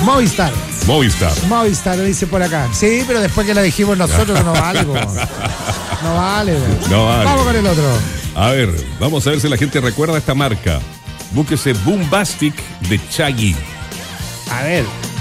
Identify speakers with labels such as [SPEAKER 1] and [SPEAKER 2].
[SPEAKER 1] Movistar.
[SPEAKER 2] Movistar.
[SPEAKER 1] Dice por acá. Sí, pero después que la dijimos nosotros no vale, po. No vale.
[SPEAKER 2] No vale.
[SPEAKER 1] Vamos con el otro.
[SPEAKER 2] A ver, vamos a ver si la gente recuerda esta marca. Búsquese Boombastic de Chaggy.
[SPEAKER 1] A ver.